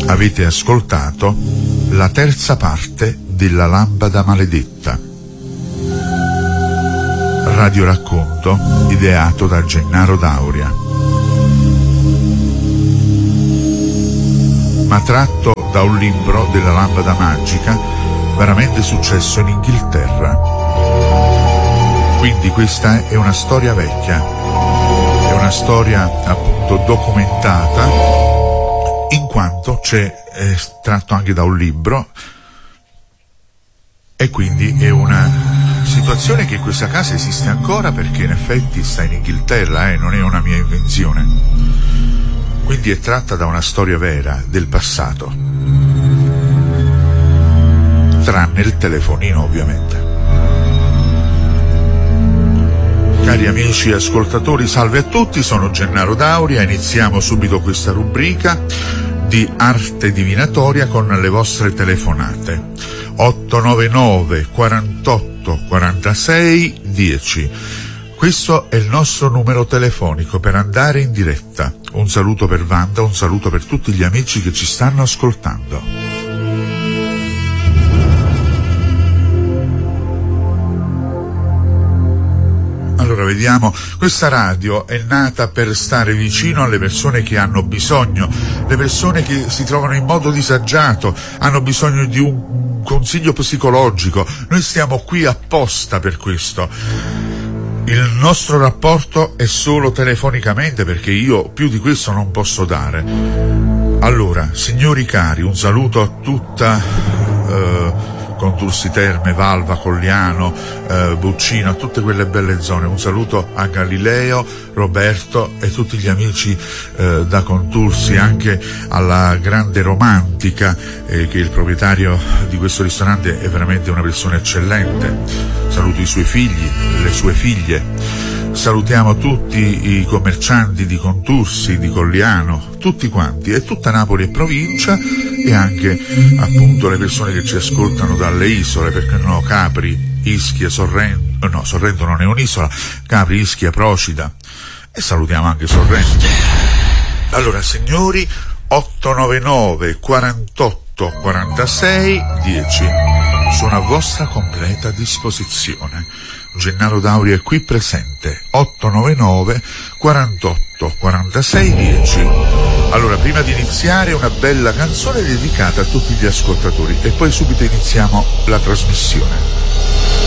Avete ascoltato la terza parte della Lampada Maledetta, radioracconto ideato da Gennaro D'Auria, ma tratto da un libro della Lampada Magica veramente successo in Inghilterra. Quindi questa è una storia vecchia, è una storia appunto documentata, in quanto è tratto anche da un libro, e quindi è una situazione che in questa casa esiste ancora, perché in effetti sta in Inghilterra, non è una mia invenzione. Quindi è tratta da una storia vera del passato, tranne il telefonino ovviamente. Cari amici e ascoltatori, salve a tutti, sono Gennaro D'Auria. Iniziamo subito questa rubrica di arte divinatoria con le vostre telefonate. 899 48 46 10. Questo è il nostro numero telefonico per andare in diretta. Un saluto per Wanda, un saluto per tutti gli amici che ci stanno ascoltando. Allora vediamo, questa radio è nata per stare vicino alle persone che hanno bisogno, le persone che si trovano in modo disagiato, hanno bisogno di un consiglio psicologico. Noi stiamo qui apposta per questo. Il nostro rapporto è solo telefonicamente, perché io più di questo non posso dare. Allora, signori cari, un saluto a tutta Contursi Terme, Valva, Cogliano, Buccino, a tutte quelle belle zone. Un saluto a Galileo, Roberto e tutti gli amici da Contursi, anche alla grande Romantica, che è il proprietario di questo ristorante, è veramente una persona eccellente. Saluto i suoi figli, le sue figlie. Salutiamo tutti i commercianti di Contursi, di Cogliano, tutti quanti, e tutta Napoli e provincia, e anche appunto le persone che ci ascoltano dalle isole, perché no, Capri, Ischia, Sorrento, no, Sorrento non è un'isola, Capri, Ischia, Procida, e salutiamo anche Sorrento. Allora signori, 899 48 46 10, sono a vostra completa disposizione. Gennaro D'Auria è qui presente. 899 48 46 10. Allora, prima di iniziare, una bella canzone dedicata a tutti gli ascoltatori e poi subito iniziamo la trasmissione.